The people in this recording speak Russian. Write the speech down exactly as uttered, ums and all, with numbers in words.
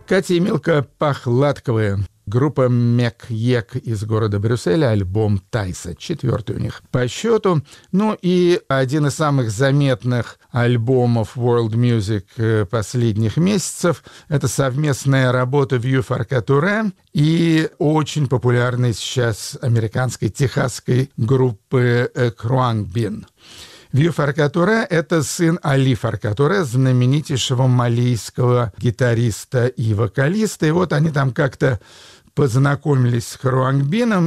Катя и Милка Похладковые. Группа Мек-Ек из города Брюсселя, альбом Тайса, четвертый у них по счету. Ну и один из самых заметных альбомов World Music последних месяцев — это совместная работа View Farcature и очень популярной сейчас американской техасской группы Khruangbin. View Farcature — это сын Али Фаркатуре, знаменитейшего малийского гитариста и вокалиста. И вот они там как-то познакомились с Khruangbin,